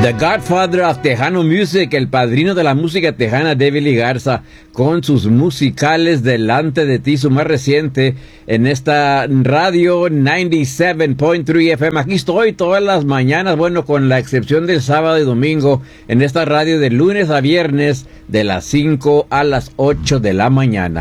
The Godfather of Tejano Music, el padrino de la música tejana, David Lee Garza, con sus musicales Delante de ti, su más reciente en esta radio 97.3 FM. Aquí estoy todas las mañanas, bueno, con la excepción del sábado y domingo, en esta radio de lunes a viernes de las 5 a las 8 de la mañana.